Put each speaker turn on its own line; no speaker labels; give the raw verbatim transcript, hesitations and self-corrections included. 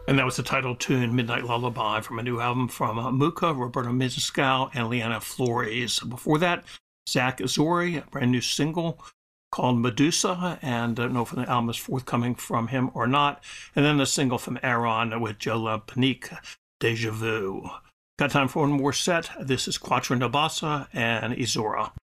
And that was the title tune, Midnight Lullaby, from a new album from uh, Muka, Roberto Miziscal, and Liana Flores. Before that, Zach Azori, a brand new single called Medusa, and I don't know if the album is forthcoming from him or not. And then the single from Aaron with Jola Panique, Deja Vu. Got time for one more set. This is Quattro Nabasa and Izora.